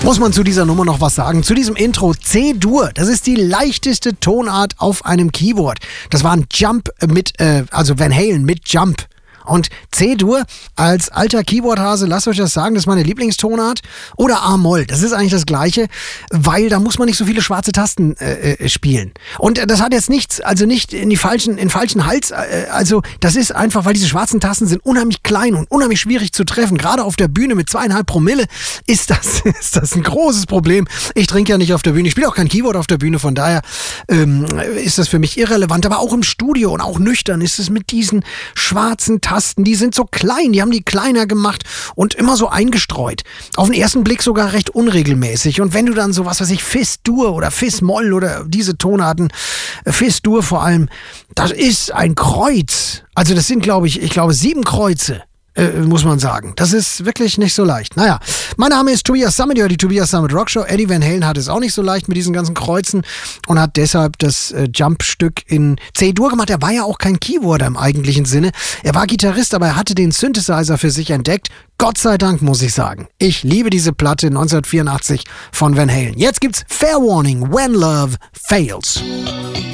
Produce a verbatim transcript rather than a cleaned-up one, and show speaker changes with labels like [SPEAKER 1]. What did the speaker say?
[SPEAKER 1] Muss man zu dieser Nummer noch was sagen? Zu diesem Intro C-Dur, das ist die leichteste Tonart auf einem Keyboard. Das war ein Jump mit, äh, also Van Halen mit Jump. Und C-Dur, als alter Keyboardhase, lasst euch das sagen, das ist meine Lieblingstonart. Oder A-Moll, das ist eigentlich das Gleiche, weil da muss man nicht so viele schwarze Tasten äh, äh, spielen. Und äh, das hat jetzt nichts, also nicht in die falschen, in falschen Hals, äh, also das ist einfach, weil diese schwarzen Tasten sind unheimlich klein und unheimlich schwierig zu treffen. Gerade auf der Bühne mit zweieinhalb Promille ist das, ist das ein großes Problem. Ich trinke ja nicht auf der Bühne, ich spiele auch kein Keyboard auf der Bühne, von daher ähm, ist das für mich irrelevant. Aber auch im Studio und auch nüchtern ist es mit diesen schwarzen Tasten, die sind so klein, die haben die kleiner gemacht und immer so eingestreut. Auf den ersten Blick sogar recht unregelmäßig. Und wenn du dann so was weiß ich, Fis-Dur oder Fis-Moll oder diese Tonarten, Fis-Dur vor allem, das ist ein Kreuz. Also das sind, glaube ich, ich glaube sieben Kreuze. Äh, muss man sagen. Das ist wirklich nicht so leicht. Naja, mein Name ist Tobias Sammet, ja, die Tobias Sammet Rockshow. Eddie Van Halen hat es auch nicht so leicht mit diesen ganzen Kreuzen und hat deshalb das äh, Jump-Stück in C-Dur gemacht. Er war ja auch kein Keyboarder im eigentlichen Sinne. Er war Gitarrist, aber er hatte den Synthesizer für sich entdeckt. Gott sei Dank, muss ich sagen. Ich liebe diese Platte neunzehnhundertvierundachtzig von Van Halen. Jetzt gibt's Fair Warning, When Love Fails.